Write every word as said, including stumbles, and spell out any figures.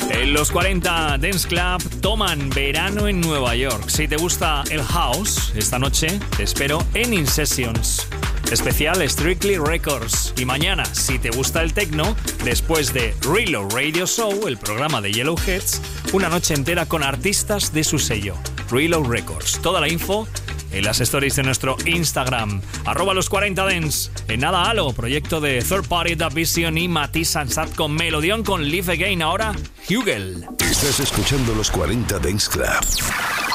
En los cuarenta Dance Club toman verano en Nueva York. Si te gusta el house, esta noche te espero en In Sessions. Especial Strictly Records. Y mañana, si te gusta el techno, después de Reload Radio Show, el programa de Yellowheads, una noche entera con artistas de su sello, Reload Records. Toda la info en las stories de nuestro Instagram, arroba los cuarenta Dance. En nada, Halo, proyecto de Third Party, Da Vision y Matisse Ansat con Melodion con Live Again. Ahora, Hugel. Estás escuchando los cuarenta Dance Club.